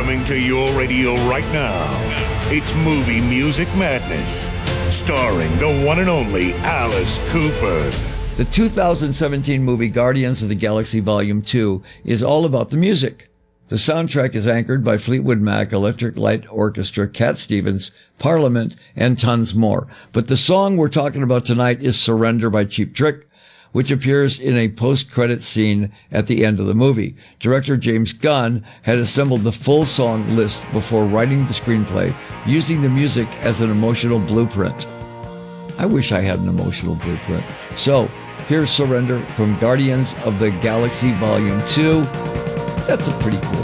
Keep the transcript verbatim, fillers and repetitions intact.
Coming to your radio right now, it's Movie Music Madness, starring the one and only Alice Cooper. The two thousand seventeen movie Guardians of the Galaxy Volume two is all about the music. The soundtrack is anchored by Fleetwood Mac, Electric Light Orchestra, Cat Stevens, Parliament, and tons more. But the song we're talking about tonight is Surrender by Cheap Trick, which appears in a post-credit scene at the end of the movie. Director James Gunn had assembled the full song list before writing the screenplay, using the music as an emotional blueprint. I wish I had an emotional blueprint. So, here's Surrender from Guardians of the Galaxy Volume two. That's a pretty cool